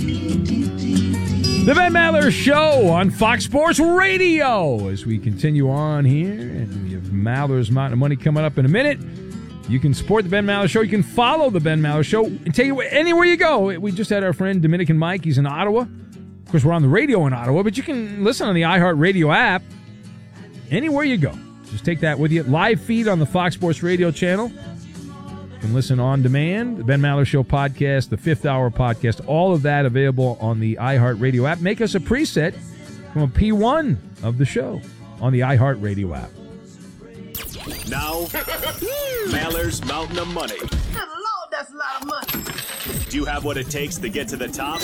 The Ben Maller Show on Fox Sports Radio. As we continue on here, and we have Maller's Mountain of Money coming up in a minute. You can support the Ben Maller Show. You can follow the Ben Maller Show and take it anywhere you go. We just had our friend Dominican Mike. He's in Ottawa. Of course, we're on the radio in Ottawa, but you can listen on the iHeartRadio app anywhere you go. Just take that with you. Live feed on the Fox Sports Radio channel. You can listen on demand. The Ben Maller Show podcast, the Fifth Hour podcast, all of that available on the iHeartRadio app. Make us a preset from a P1 of the show on the iHeartRadio app. Now, Maller's Mountain of Money. Good Lord, that's a lot of money. Do you have what it takes to get to the top?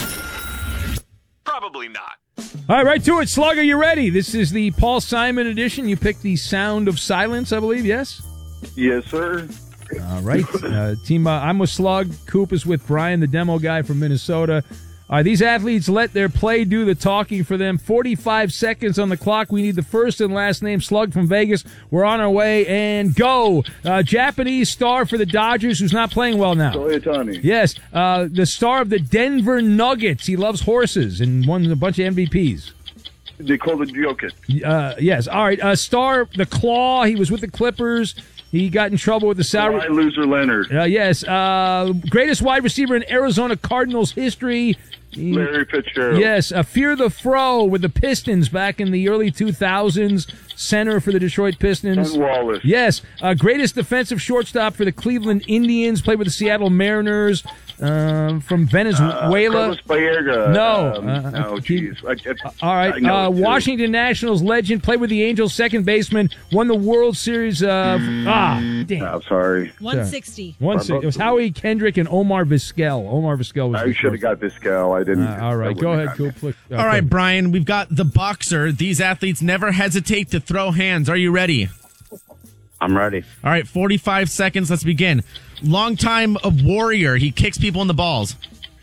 Probably not. All right to it. Slug, are you ready? This is the Paul Simon edition. You picked the Sound of Silence, I believe, yes? Yes, sir. All right. Team, I'm with Slug. Coop is with Brian, the demo guy from Minnesota. These athletes let their play do the talking for them. 45 seconds on the clock. We need the first and last name. Slug from Vegas. We're on our way, and go. Japanese star for the Dodgers who's not playing well now. Toyotani. Yes. The star of the Denver Nuggets. He loves horses and won a bunch of MVPs. Nikola Jokic. Yes. All right. Star, the Claw. He was with the Clippers. He got in trouble with the salary. Why loser Leonard. Yes. Greatest wide receiver in Arizona Cardinals history. Larry Fitzgerald. Yes. Fear the Fro with the Pistons back in the early 2000s. Center for the Detroit Pistons. Ken Wallace. Yes. Greatest defensive shortstop for the Cleveland Indians. Played with the Seattle Mariners. From Venezuela. Carlos Baerga. No. No, jeez. All right. Washington Nationals legend. Played with the Angels. Second baseman. Won the World Series. Damn. I'm sorry. 160. 160. It was Howie Kendrick and Omar Vizquel. Omar Vizquel was. I should have got Vizquel. I didn't. All right. Go ahead. Cool. All right, Brian. We've got the boxer. These athletes never hesitate to throw hands. Are you ready? I'm ready. All right. 45 seconds. Let's begin. Long time a warrior. He kicks people in the balls.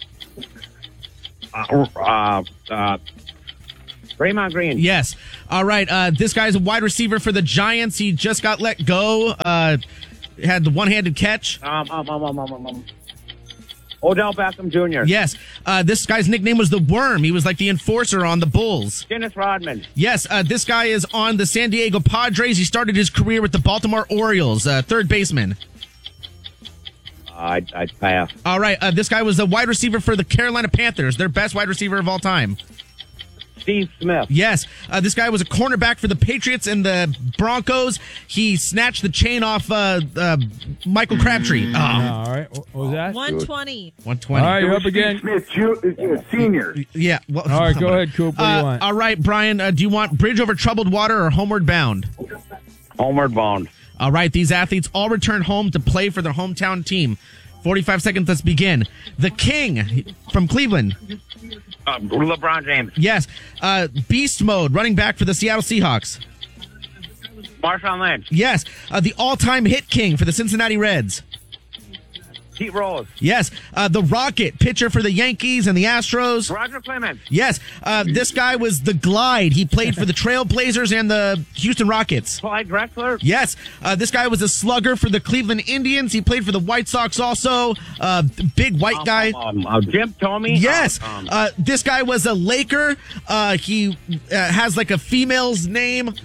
Draymond Green. Yes. All right. This guy's a wide receiver for the Giants. He just got let go. Had the one-handed catch. Odell Beckham Jr. Yes. This guy's nickname was the Worm. He was like the enforcer on the Bulls. Dennis Rodman. Yes. This guy is on the San Diego Padres. He started his career with the Baltimore Orioles. Third baseman. I'd pass. All right. This guy was a wide receiver for the Carolina Panthers. Their best wide receiver of all time. Steve Smith. Yes. This guy was a cornerback for the Patriots and the Broncos. He snatched the chain off Michael Crabtree. All right. What was that? 120. 120. All right, you're up again. Smith, senior. Yeah. Well, All right, go ahead, Coop. What do you want? All right, Brian, do you want Bridge Over Troubled Water or Homeward Bound? Homeward Bound. All right, these athletes all return home to play for their hometown team. 45 seconds, let's begin. The King from Cleveland. LeBron James. Yes. Beast Mode, running back for the Seattle Seahawks. Marshawn Lynch. Yes. The all-time hit king for the Cincinnati Reds. Pete Rose. Yes. The Rocket, pitcher for the Yankees and the Astros. Roger Clemens. Yes. This guy was the Glide. He played for the Trailblazers and the Houston Rockets. Clyde Drexler. Yes. This guy was a slugger for the Cleveland Indians. He played for the White Sox also. Big white guy. Jim Thome. Yes. This guy was a Laker. He has like a female's name.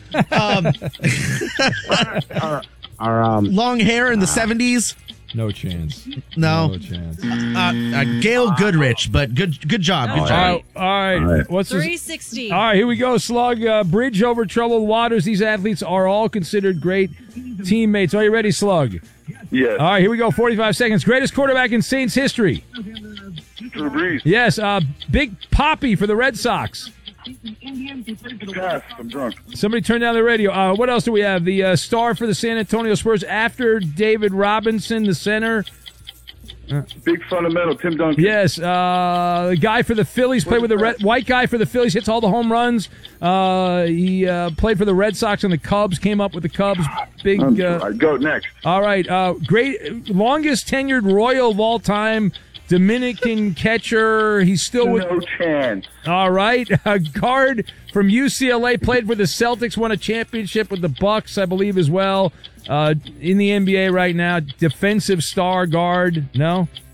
Long hair in the 70s. No chance. No chance. Gail Goodrich, but good job. Good job. All right. What's this? 360. All right, here we go, Slug. Bridge over troubled waters. These athletes are all considered great teammates. Are you ready, Slug? Yes. All right, here we go. 45 seconds. Greatest quarterback in Saints history. Drew Brees. Yes. Big Poppy for the Red Sox. Pass. I'm drunk. Somebody turn down the radio. What else do we have? The star for the San Antonio Spurs after David Robinson, the center. Big fundamental, Tim Duncan. Yes, the guy for the Phillies played with the white guy for the Phillies, hits all the home runs. He played for the Red Sox and the Cubs, came up with the Cubs. Big. Go next. All right, great, longest tenured Royal of all time, Dominican catcher. He's still with. No chance. All right, a guard from UCLA, played for the Celtics, won a championship with the Bucks, I believe, as well. In the NBA right now, defensive star guard. No?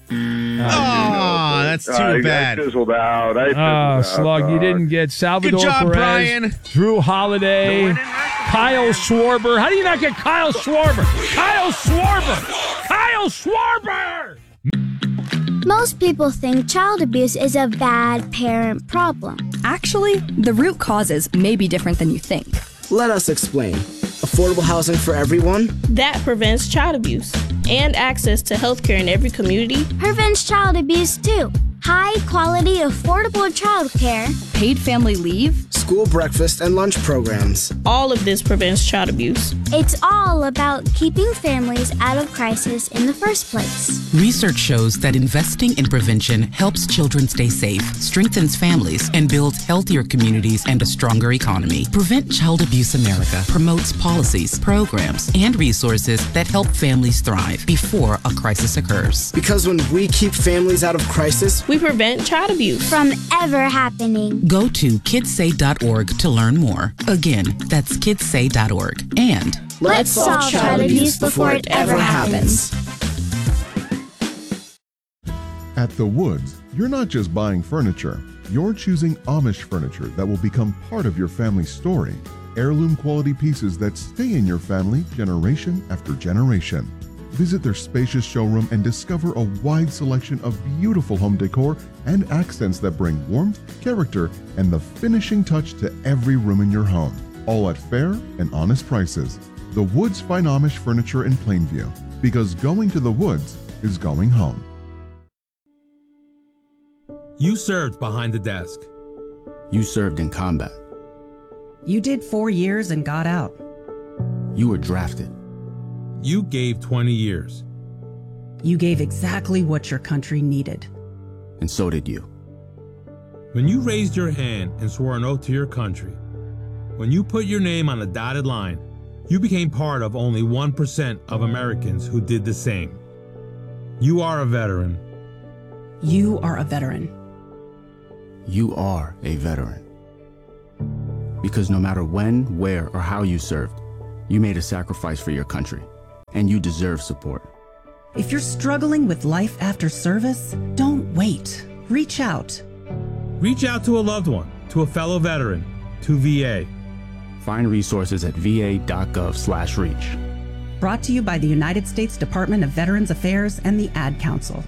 Oh, that's too bad. I fizzled out. Slug, you didn't get Salvador Good job, Perez, Brian. Drew Holiday, Kyle Schwarber. How do you not get Kyle Schwarber? Kyle Schwarber! Kyle Schwarber! Most people think child abuse is a bad parent problem. Actually, the root causes may be different than you think. Let us explain. Affordable housing for everyone? That prevents child abuse. And access to healthcare in every community. Prevents child abuse too. High quality, affordable childcare. Paid family leave. School breakfast and lunch programs. All of this prevents child abuse. It's all about keeping families out of crisis in the first place. Research shows that investing in prevention helps children stay safe, strengthens families, and builds healthier communities and a stronger economy. Prevent Child Abuse America promotes policies, programs, and resources that help families thrive before a crisis occurs. Because when we keep families out of crisis, we prevent child abuse from ever happening. Go to kidssay.org to learn more. Again, that's kidssay.org. And let's solve child abuse before it ever happens. At The Woods, you're not just buying furniture. You're choosing Amish furniture that will become part of your family's story. Heirloom quality pieces that stay in your family generation after generation. Visit their spacious showroom and discover a wide selection of beautiful home decor and accents that bring warmth, character, and the finishing touch to every room in your home. All at fair and honest prices. The Woods Fine Amish Furniture in Plainview. Because going to The Woods is going home. You served behind the desk. You served in combat. You did 4 years and got out. You were drafted. You gave 20 years. You gave exactly what your country needed. And so did you. When you raised your hand and swore an oath to your country, when you put your name on a dotted line, you became part of only 1% of Americans who did the same. You are a veteran. You are a veteran. You are a veteran. Because no matter when, where, or how you served, you made a sacrifice for your country. And you deserve support. If you're struggling with life after service, don't wait. Reach out. Reach out to a loved one, to a fellow veteran, to VA. Find resources at va.gov/reach. Brought to you by the United States Department of Veterans Affairs and the Ad Council.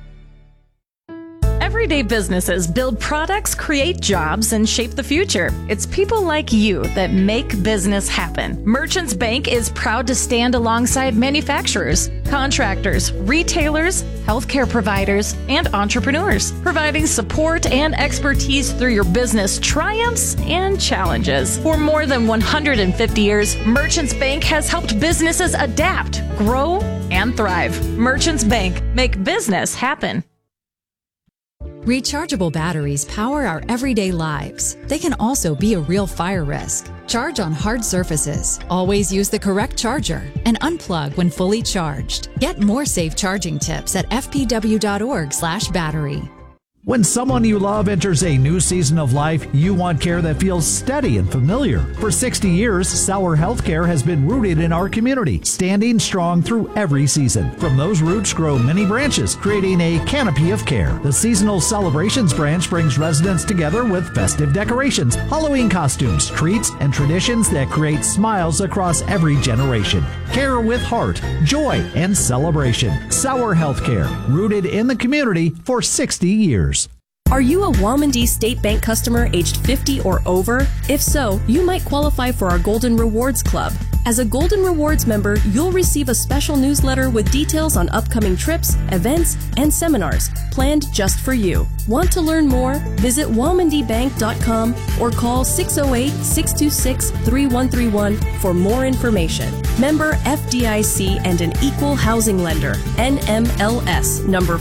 Everyday businesses build products, create jobs, and shape the future. It's people like you that make business happen. Merchants Bank is proud to stand alongside manufacturers, contractors, retailers, healthcare providers, and entrepreneurs, providing support and expertise through your business triumphs and challenges. For more than 150 years, Merchants Bank has helped businesses adapt, grow, and thrive. Merchants Bank, make business happen. Rechargeable batteries power our everyday lives. They can also be a real fire risk. Charge on hard surfaces. Always use the correct charger and unplug when fully charged. Get more safe charging tips at fpw.org/battery. When someone you love enters a new season of life, you want care that feels steady and familiar. For 60 years, Sauer Healthcare has been rooted in our community, standing strong through every season. From those roots grow many branches, creating a canopy of care. The Seasonal Celebrations branch brings residents together with festive decorations, Halloween costumes, treats, and traditions that create smiles across every generation. Care with heart, joy, and celebration. Sauer Healthcare, rooted in the community for 60 years. Are you a Walmondee State Bank customer aged 50 or over? If so, you might qualify for our Golden Rewards Club. As a Golden Rewards member, you'll receive a special newsletter with details on upcoming trips, events, and seminars planned just for you. Want to learn more? Visit walmondeebank.com or call 608-626-3131 for more information. Member FDIC and an equal housing lender. NMLS number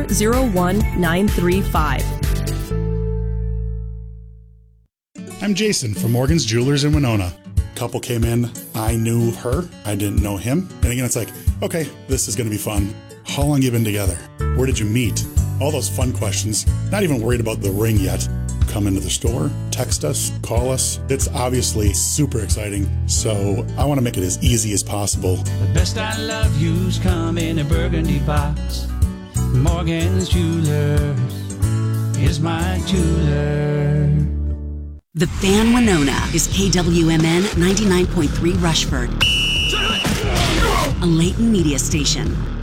401935. I'm Jason from Morgan's Jewelers in Winona. Couple came in, I knew her, I didn't know him. And again, it's like, okay, this is gonna be fun. How long you been together? Where did you meet? All those fun questions. Not even worried about the ring yet. Come into the store, text us, call us. It's obviously super exciting, so I want to make it as easy as possible. The best I love you's come in a burgundy box. Morgan's Jewelers is my jeweler. The Fan Winona is KWMN 99.3 Rushford, a Leighton media station.